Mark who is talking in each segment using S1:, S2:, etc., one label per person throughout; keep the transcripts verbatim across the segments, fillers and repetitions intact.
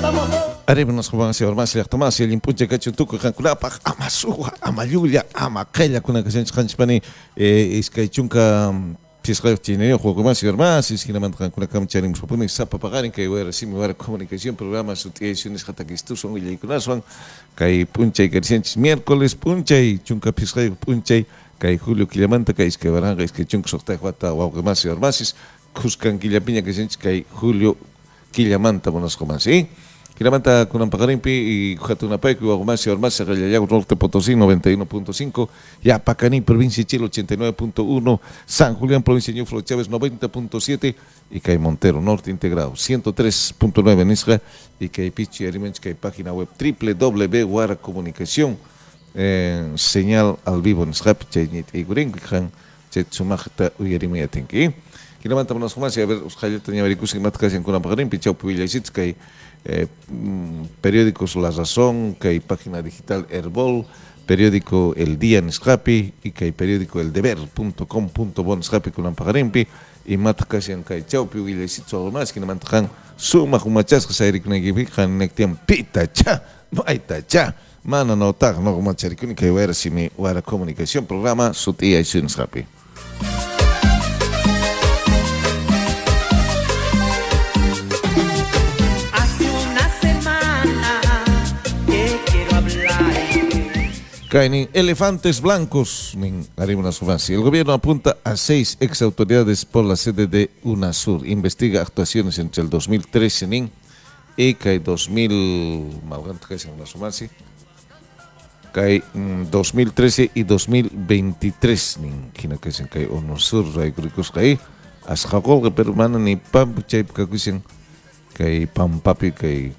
S1: Haremos con hacia Ormas y Tomás y el impunche que ha hecho tuco Hankulapa, Amasuja, Amayulia, Amaquella, con la que se enchani, es que chunca Pisca Chineo, juego más y Ormas, y sin la mantra con la camchani, nos propone Sapa pagar en que voy a recibir una comunicación, programas, utilizaciones, hataquistus, son y con que hay punche y carcientes miércoles, punche y chunca Pisca punche, que hay Julio Quilamanta, que es que Baranga, es que chunca sortea Juata, o algo más y Ormasis, Cuscan Quillapiña, que se que hay Julio Quillamanta, buenas comas, ¿sí? Quilamanta con Ampagarimpi y Jatunapeco, Agumasia, Ormasia, Gallayago, Norte Potosí, noventa y uno punto cinco, Yapacaní, Provincia de Chile, ochenta y nueve punto uno, San Julián, Provincia de Ñuflo Chávez, noventa punto siete, y Cay Montero, Norte Integrado, ciento tres punto nueve en Isla, y Cay Pichi, Arimench, Cay página web, doble u doble u doble u punto guara comunicación, eh, señal al vivo en Srap, Chaynit y Guringijan, Chetsumajta, Uyarimiatenki. Quilamanta, buenas comas, y a ver, Osjallet, tenía vericus y Matcasian con Ampagarimpi, Chau, Puvillaysit, Cay. Eh, periódicos La Razón, que hay página digital Herbol, periódico El Día en Scapi y que hay periódico El Deber punto com punto bon Scapi con Ampagarimpi y Matcasian que hay Chaupi y le sitio algo más que no mantajan suma humachas que se eric negifican nectian pita cha no hay tacha mana no tag no humacharicuni que ver si mi guara comunicación programa su tía y sin Scapi. Caen elefantes blancos. El gobierno apunta a seis exautoridades por la sede de UNASUR. Investiga actuaciones entre el dos mil trece y que dos mil cae dos mil trece y dos mil veintitrés. Kina que se cae UNASUR raicuricos cae asjagol que permana ni pam chay kakusen cae pam papi cae.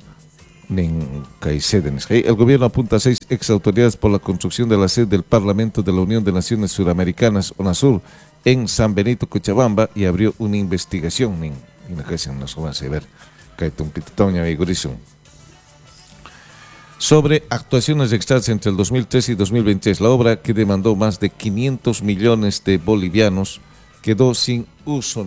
S1: El gobierno apunta a seis exautoridades por la construcción de la sede del Parlamento de la Unión de Naciones Suramericanas, UNASUR, en San Benito, Cochabamba, y abrió una investigación. Sobre actuaciones extras entre el dos mil trece y dos mil veintitrés, la obra que demandó más de quinientos millones de bolivianos quedó sin uso.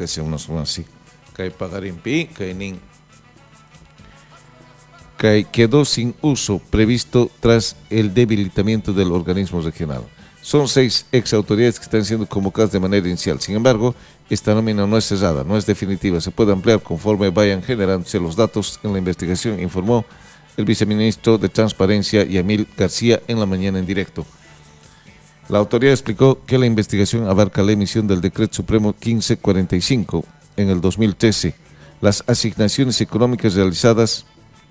S1: Que quedó sin uso previsto tras el debilitamiento del organismo regional. Son seis exautoridades que están siendo convocadas de manera inicial. Sin embargo, esta nómina no es cerrada, no es definitiva, se puede ampliar conforme vayan generándose los datos en la investigación, informó el viceministro de Transparencia, Yamil García, en la mañana en directo. La autoridad explicó que la investigación abarca la emisión del Decreto Supremo quince cuarenta y cinco en el dos mil trece, las asignaciones económicas realizadas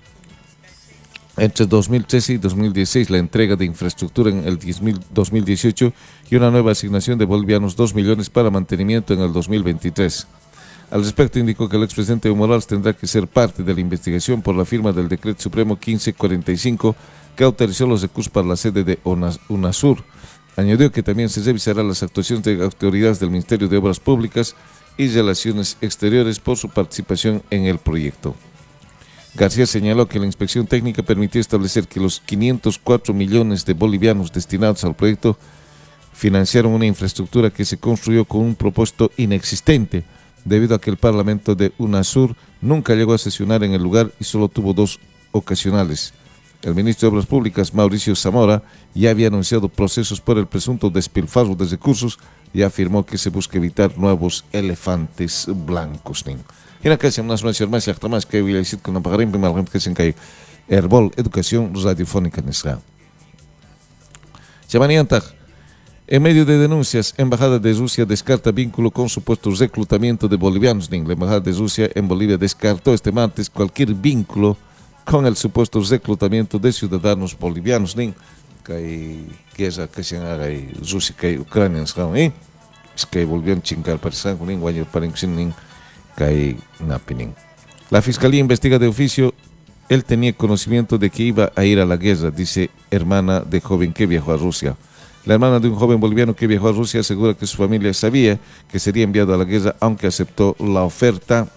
S1: entre dos mil trece y dos mil dieciséis, la entrega de infraestructura en el dos mil dieciocho y una nueva asignación de bolivianos dos millones para mantenimiento en el dos mil veintitrés. Al respecto indicó que el expresidente Evo Morales tendrá que ser parte de la investigación por la firma del Decreto Supremo quince cuarenta y cinco que autorizó los recursos para la sede de UNASUR. Añadió que también se revisará las actuaciones de autoridades del Ministerio de Obras Públicas y Relaciones Exteriores por su participación en el proyecto. García señaló que la inspección técnica permitió establecer que los quinientos cuatro millones de bolivianos destinados al proyecto financiaron una infraestructura que se construyó con un propósito inexistente, debido a que el Parlamento de UNASUR nunca llegó a sesionar en el lugar y solo tuvo dos ocasionales. El ministro de Obras Públicas, Mauricio Zamora, ya había anunciado procesos por el presunto despilfarro de recursos y afirmó que se busca evitar nuevos elefantes blancos. En la casa, unas más más y más que voy a decir que no pagaré en primer lugar que se encae Herbol, Educación Radiofónica en Israel. En medio de denuncias, Embajada de Rusia descarta vínculo con supuesto reclutamiento de bolivianos. La Embajada de Rusia en Bolivia descartó este martes cualquier vínculo con el supuesto reclutamiento de ciudadanos bolivianos. Que guerra que se haga Rusia que Ucrania en es que volvieron a chingar para San Juan, Guayo para La Fiscalía investiga de oficio. Él tenía conocimiento de que iba a ir a la guerra, dice hermana de joven que viajó a Rusia. La hermana de un joven boliviano que viajó a Rusia asegura que su familia sabía que sería enviado a la guerra, aunque aceptó la oferta.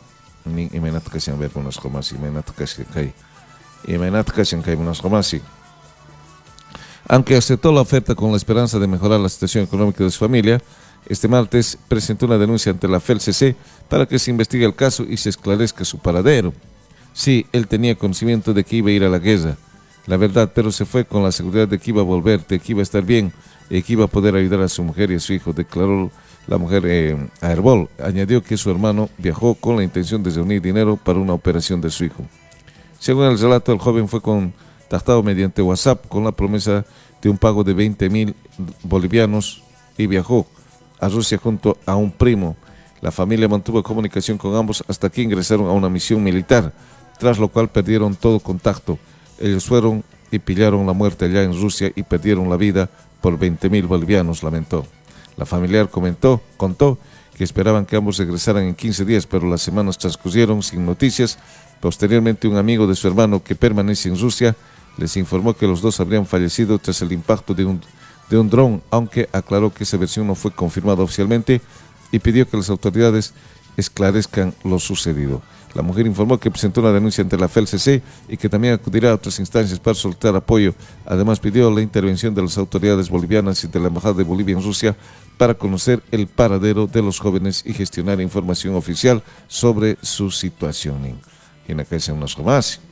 S1: Aunque aceptó la oferta con la esperanza de mejorar la situación económica de su familia, este martes presentó una denuncia ante la F E L C C para que se investigue el caso y se esclarezca su paradero. Sí, él tenía conocimiento de que iba a ir a la guerra, la verdad, pero se fue con la seguridad de que iba a volver, de que iba a estar bien y que iba a poder ayudar a su mujer y a su hijo, declaró la mujer eh, a Herbol. Añadió que su hermano viajó con la intención de reunir dinero para una operación de su hijo. Según el relato, el joven fue contactado mediante WhatsApp con la promesa de un pago de veinte mil bolivianos y viajó a Rusia junto a un primo. La familia mantuvo comunicación con ambos hasta que ingresaron a una misión militar, tras lo cual perdieron todo contacto. Ellos fueron y pillaron la muerte allá en Rusia y perdieron la vida por veinte mil bolivianos, lamentó. La familiar comentó, contó que esperaban que ambos regresaran en quince días, pero las semanas transcurrieron sin noticias. Posteriormente, un amigo de su hermano que permanece en Rusia les informó que los dos habrían fallecido tras el impacto de un, de un dron, aunque aclaró que esa versión no fue confirmada oficialmente y pidió que las autoridades esclarezcan lo sucedido. La mujer informó que presentó una denuncia ante la F E L C C y que también acudirá a otras instancias para solicitar apoyo. Además, pidió la intervención de las autoridades bolivianas y de la Embajada de Bolivia en Rusia para conocer el paradero de los jóvenes y gestionar información oficial sobre su situación. Y en la calle unos más.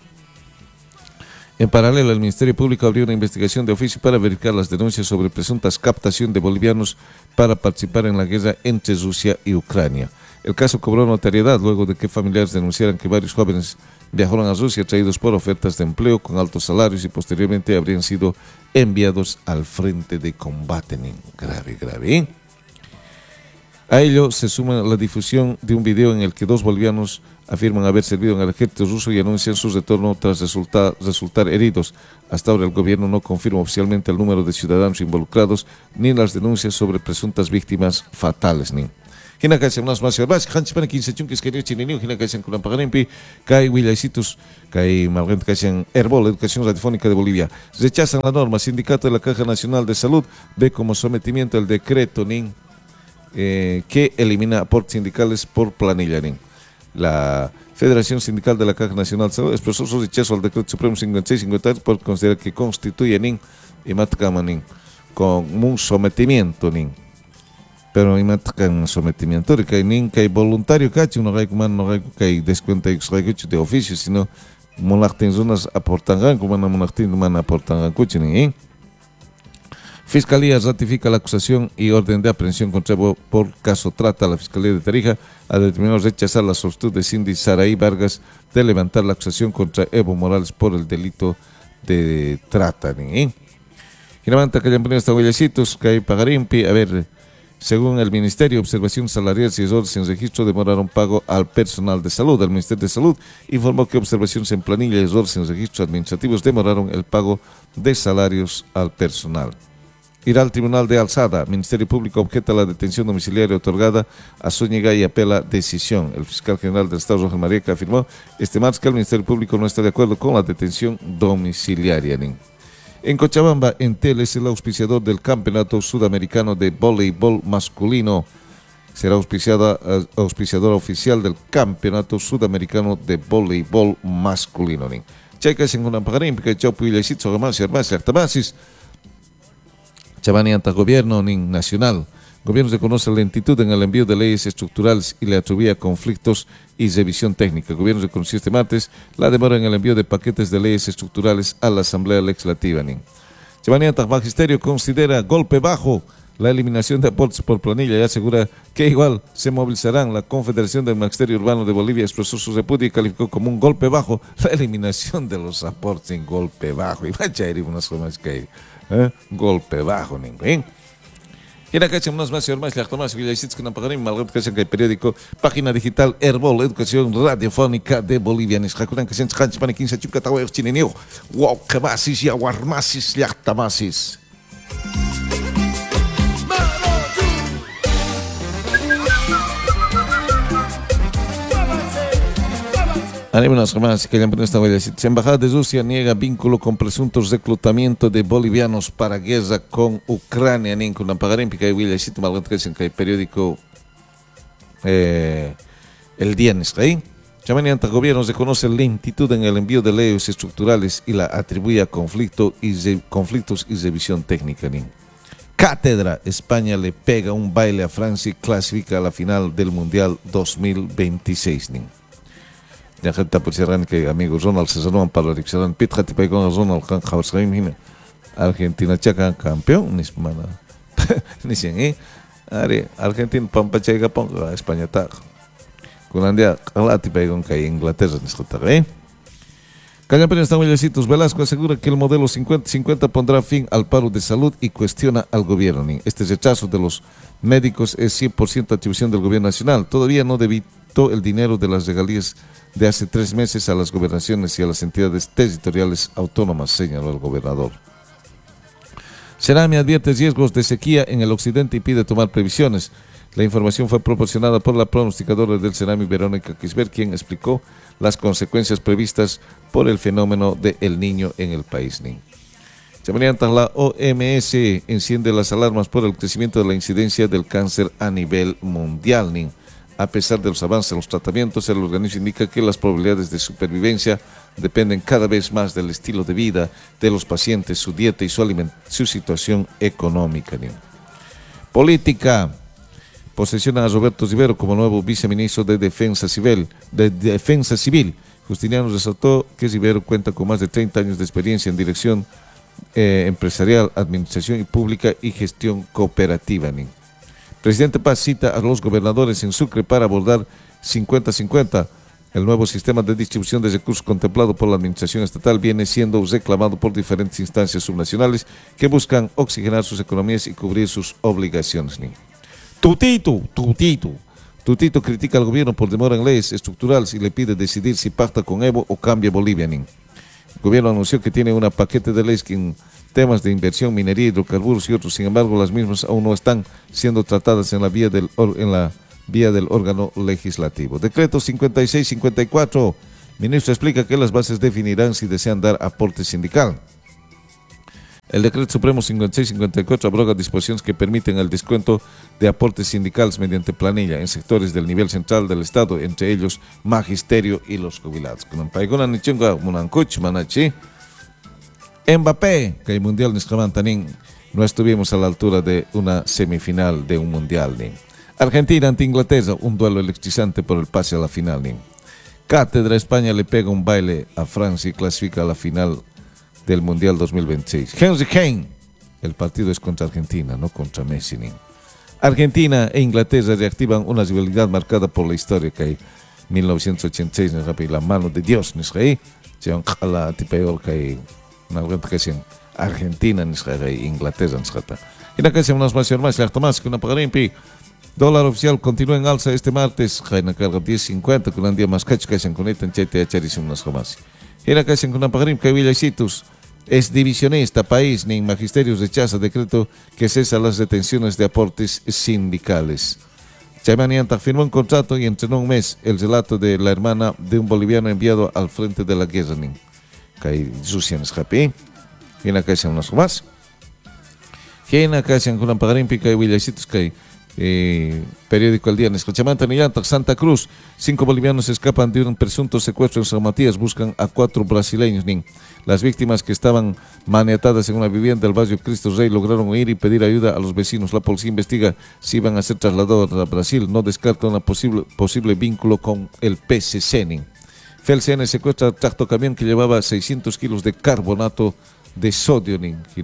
S1: En paralelo, el Ministerio Público abrió una investigación de oficio para verificar las denuncias sobre presuntas captación de bolivianos para participar en la guerra entre Rusia y Ucrania. El caso cobró notoriedad luego de que familiares denunciaran que varios jóvenes viajaron a Rusia traídos por ofertas de empleo con altos salarios y posteriormente habrían sido enviados al frente de combate. Grave, grave. A ello se suma la difusión de un video en el que dos bolivianos afirman haber servido en el ejército ruso y anuncian su retorno tras resultar, resultar heridos. Hasta ahora el gobierno no confirma oficialmente el número de ciudadanos involucrados ni las denuncias sobre presuntas víctimas fatales. Ni. Hina kaysan nas mas yerbas khanch pana quince chunques que chineniu hina kaysan kulan paganempi kai wilaycitus kai malgent kaysan Herbol Educación Radiofónica de Bolivia rechazan la norma. Sindicato de la Caja Nacional de Salud ve como sometimiento el decreto nin eh, que elimina aportes sindicales por planilla nin. La Federación Sindical de la Caja Nacional de Salud expresó su rechazo al decreto supremo cincuenta y seis cincuenta por considerar que constituye nin y matcama nin con un sometimiento nin. Pero imatkan sometimiento de que nin que voluntario cacho no hay como no hay que descuenta de oficio, sino monarten zonas aportan como no monarten man aportan coche ni. Fiscalía ratifica la acusación y orden de aprehensión contra Evo por caso trata. La Fiscalía de Tarija ha determinado rechazar la solicitud de Cindy Saraí Vargas de levantar la acusación contra Evo Morales por el delito de trata. Y levanta que ya han hasta huellecitos que hay pagarimpi. A ver, según el Ministerio, observación salarial y errores en registro demoraron pago al personal de salud. El Ministerio de Salud informó que observaciones en planilla y errores en registros administrativos demoraron el pago de salarios al personal. Irá al Tribunal de Alzada. Ministerio Público objeta la detención domiciliaria otorgada a Zúñiga y apela decisión. El fiscal general del Estado, Roger Marica, afirmó este martes que el Ministerio Público no está de acuerdo con la detención domiciliaria. En Cochabamba, Entel es el auspiciador del Campeonato Sudamericano de Voleibol Masculino. Será auspiciada, auspiciadora oficial del Campeonato Sudamericano de Voleibol Masculino. Checas en una pagarímpica, Chopo y Lecitzo, Gamás y Armás y Artabasis. Chavani ante gobierno nacional. Gobierno reconoce lentitud en el envío de leyes estructurales y le atribuye a conflictos y revisión técnica. El gobierno reconoció este martes la demora en el envío de paquetes de leyes estructurales a la Asamblea Legislativa. Chavani ante Magisterio considera golpe bajo la eliminación de aportes por planilla y asegura que igual se movilizarán. La Confederación del Magisterio Urbano de Bolivia expresó su repudio y calificó como un golpe bajo la eliminación de los aportes en golpe bajo. Y vaya a ir unas cosas que ¿Eh? golpe bajo ningún. Y la cacha más más y más la más Villasits que no pagarán malgrado que sea que el periódico página digital Herbol Educación Radiofónica de Bolivia. Ni jacuran que se encancha para quince chuca tawa chinenio. Wow, que basis y aguarmasis y actamasis. Anémonos más que la Embajada de Rusia niega vínculo con presuntos reclutamiento de bolivianos para guerra con Ucrania. Ni con la pagarímpica y Willasito Malgantesen que el periódico eh, El Día en Israel. Chamani ante gobiernos reconoce lentitud en el envío de leyes estructurales y la atribuye a conflicto y re, conflictos y revisión técnica. Ni. Cátedra, España le pega un baile a Francia y clasifica a la final del Mundial dos mil veintiséis. Ni. Ya gente pusieran que amigos Ronald Cesaron para la Pitra tipo con Ronald Han Hausaim hina. Argentina chaca campeón ni semana. Ni sin eh. Are Argentina pampa chega ponga España ta. Culandia kala tipo con que Inglaterra ni escuta eh. Cañapén está Millecitos Velasco asegura que el modelo cincuenta cincuenta pondrá fin al paro de salud y cuestiona al gobierno. Este rechazo de los médicos es cien por ciento atribución del gobierno nacional. Todavía no debitó el dinero de las regalías de hace tres meses a las gobernaciones y a las entidades territoriales autónomas, señaló el gobernador. Cerami advierte riesgos de sequía en el occidente y pide tomar previsiones. La información fue proporcionada por la pronosticadora del Cerami, Verónica Kisber, quien explicó las consecuencias previstas por el fenómeno de El Niño en el país. La O M S enciende las alarmas por el crecimiento de la incidencia del cáncer a nivel mundial. A pesar de los avances en los tratamientos, el organismo indica que las probabilidades de supervivencia dependen cada vez más del estilo de vida de los pacientes, su dieta y su, aliment su situación económica. Política. Posesiona a Roberto Rivero como nuevo viceministro de Defensa Civil. De Defensa Civil. Justiniano resaltó que Rivero cuenta con más de treinta años de experiencia en dirección eh, empresarial, administración pública y gestión cooperativa. Presidente Paz cita a los gobernadores en Sucre para abordar cincuenta cincuenta. El nuevo sistema de distribución de recursos contemplado por la administración estatal viene siendo reclamado por diferentes instancias subnacionales que buscan oxigenar sus economías y cubrir sus obligaciones. Tutito, tutito. Tutito critica al gobierno por demora en leyes estructurales y le pide decidir si pacta con Evo o cambia Bolivia. El gobierno anunció que tiene un paquete de leyes que en temas de inversión, minería, hidrocarburos y otros, sin embargo, las mismas aún no están siendo tratadas en la vía del, en la vía del órgano legislativo. Decreto cincuenta y seis cincuenta y cuatro. Ministro explica que las bases definirán si desean dar aporte sindical. El Decreto Supremo cincuenta y seis cincuenta y cuatro abroga disposiciones que permiten el descuento de aportes sindicales mediante planilla en sectores del nivel central del Estado, entre ellos magisterio y los jubilados. Mbappé, que el mundial no estuvimos a la altura de una semifinal de un mundial. Argentina ante Inglaterra, un duelo electrizante por el pase a la final. Cátedra España le pega un baile a Francia y clasifica a la final del Mundial dos mil veintiséis. Henry Kane, el partido es contra Argentina, no contra Messi. Argentina e Inglaterra reactivan una rivalidad marcada por la historia que hay mil novecientos ochenta y seis, la mano de Dios, la tipeor que hay Argentina, Inglaterra, y la casa unas más y más, la Tomás, que una pagarimpi. Dólar oficial continúa en alza este martes, Jaina carga diez cincuenta, con un día más cacho que se conectan chete a charis unas jamás. Y la casa en una pagarimpi, que Villasitos es divisionista, país, ni magisterios rechaza decreto que cesa las detenciones de aportes sindicales. Chaimanianta firmó un contrato y entrenó un mes el relato de la hermana de un boliviano enviado al frente de la guerra. Que Susian es happy. Y la casa unas jamás. Y la casa en una pagarimpi, que Villasitos, que Eh, periódico El Día. En Escochamanta, Nillanta, Santa Cruz, cinco bolivianos escapan de un presunto secuestro en San Matías, buscan a cuatro brasileños. Las víctimas, que estaban maniatadas en una vivienda del barrio Cristo Rey, lograron huir y pedir ayuda a los vecinos. La policía investiga si iban a ser trasladados a Brasil. No descarta un posible, posible vínculo con el P C C. F E L C N secuestra tractocamión que llevaba seiscientos kilos de carbonato de sodio.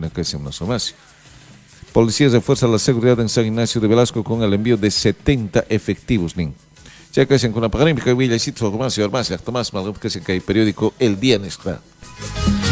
S1: Policías refuerzan la seguridad en San Ignacio de Velasco con el envío de setenta efectivos. Ya que se encuentra para Villa y Sitio, Farmacia, Farmacia, Tomás, Madrid, que se cae periódico El Día Nestra.